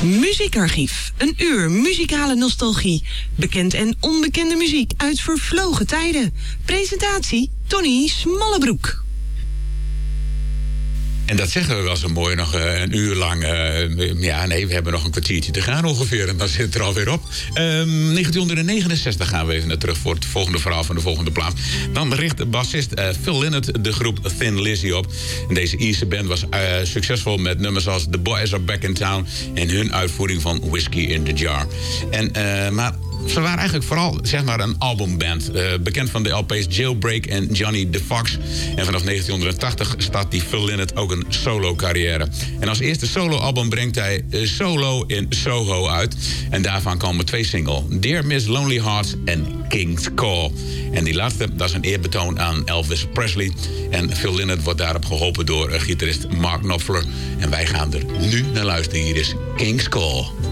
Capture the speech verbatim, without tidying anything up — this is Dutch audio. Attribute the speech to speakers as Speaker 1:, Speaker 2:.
Speaker 1: Muziekarchief. Een uur muzikale nostalgie. Bekend en onbekende muziek uit vervlogen tijden. Presentatie Tony Smallebroek.
Speaker 2: En dat zeggen we wel zo mooi, nog uh, een uur lang. Uh, ja, nee, we hebben nog een kwartiertje te gaan ongeveer. En dan zit het er alweer op. Um, negentien negenenzestig gaan we even naar terug voor het volgende verhaal van de volgende plaat. Dan richt bassist uh, Phil Lynott de groep Thin Lizzy op. En deze Ierse band was uh, succesvol met nummers als The Boys Are Back in Town en hun uitvoering van Whiskey in the Jar. En, uh, maar ze waren eigenlijk vooral zeg maar een albumband. Uh, bekend van de L P's Jailbreak en Johnny the Fox. En vanaf negentien tachtig start die Phil Lynott ook een solo-carrière. En als eerste solo-album brengt hij uh, Solo in Soho uit. En daarvan komen twee singles. Dear Miss Lonely Hearts en King's Call. En die laatste, dat is een eerbetoon aan Elvis Presley. En Phil Lynott wordt daarop geholpen door uh, gitarist Mark Knopfler. En wij gaan er nu naar luisteren. Hier is King's Call.